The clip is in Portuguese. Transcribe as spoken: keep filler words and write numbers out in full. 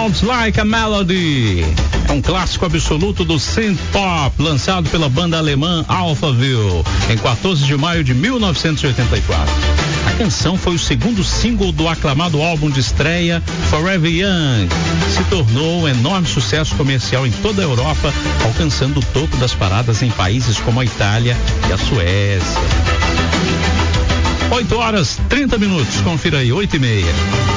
Sounds Like a Melody. É um clássico absoluto do synth pop, lançado pela banda alemã Alphaville em quatorze de maio de mil novecentos e oitenta e quatro. A canção foi o segundo single do aclamado álbum de estreia Forever Young. Se tornou um enorme sucesso comercial em toda a Europa, alcançando o topo das paradas em países como a Itália e a Suécia. oito horas, trinta minutos, confira aí, oito e meia.